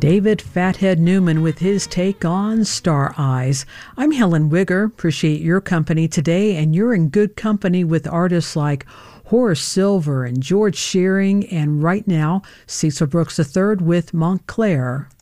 David Fathead Newman with his take on Star Eyes. I'm Helen Wigger. Appreciate your company today, and you're in good company with artists like Horace Silver and George Shearing, and right now, Cecil Brooks III with Montclair.